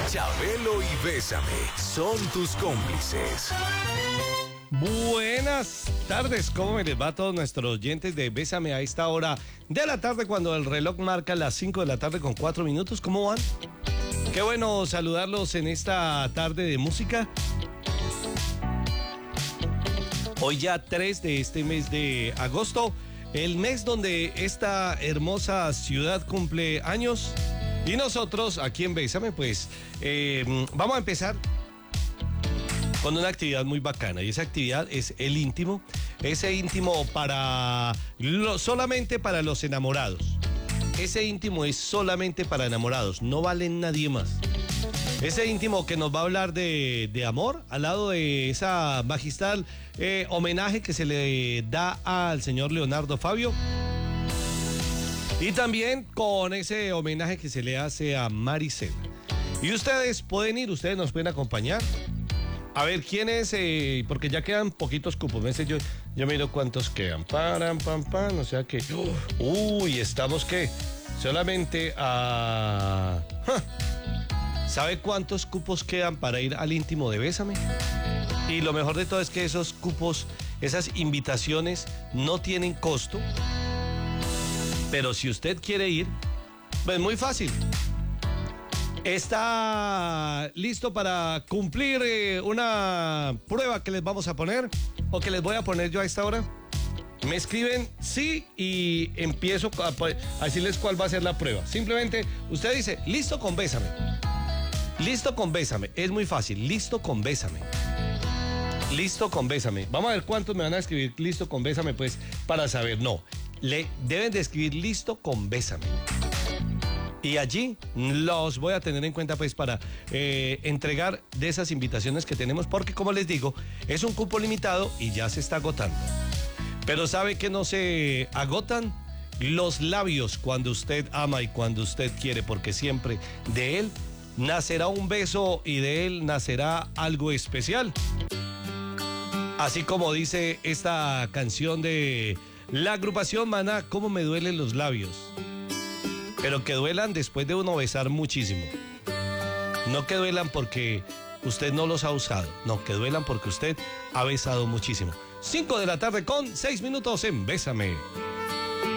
Chabelo y Bésame son tus cómplices. Buenas tardes, ¿cómo me les va a todos nuestros oyentes de Bésame a esta hora de la tarde cuando el reloj marca las 5 de la tarde con 4 minutos? ¿Cómo van? Qué bueno saludarlos en esta tarde de música. Hoy ya 3 de este mes de agosto, el mes donde esta hermosa ciudad cumple años. Y nosotros aquí en Bésame, pues, vamos a empezar con una actividad muy bacana. Y esa actividad es el íntimo. Ese íntimo solamente para los enamorados. Ese íntimo es solamente para enamorados. No vale nadie más. Ese íntimo que nos va a hablar de amor, al lado de esa magistral homenaje que se le da al señor Leonardo Fabio. Y también con ese homenaje que se le hace a Maricela. Y ustedes pueden ir, ustedes nos pueden acompañar. A ver, ¿quién es? Porque ya quedan poquitos cupos. Yo miro cuántos quedan. O sea que... Uy, estamos que solamente a... ¿Sabe cuántos cupos quedan para ir al íntimo de Bésame? Y lo mejor de todo es que esos cupos, esas invitaciones no tienen costo. Pero si usted quiere ir, pues muy fácil. ¿Está listo para cumplir una prueba que les vamos a poner? ¿O que les voy a poner yo a esta hora? Me escriben sí y empiezo a decirles cuál va a ser la prueba. Simplemente usted dice, listo con Bésame. Listo con Bésame. Es muy fácil. Listo con Bésame. Listo con Bésame. Vamos a ver cuántos me van a escribir listo con Bésame, pues, para saber. No. Le deben de escribir listo con Bésame. Y allí los voy a tener en cuenta pues para entregar de esas invitaciones que tenemos, porque como les digo, es un cupo limitado y ya se está agotando. Pero ¿sabe que no se agotan? Los labios cuando usted ama y cuando usted quiere, porque siempre de él nacerá un beso y de él nacerá algo especial. Así como dice esta canción de la agrupación Maná, cómo me duelen los labios. Pero que duelan después de uno besar muchísimo. No que duelan porque usted no los ha usado. No, que duelan porque usted ha besado muchísimo. 5 de la tarde con 6 minutos en Bésame.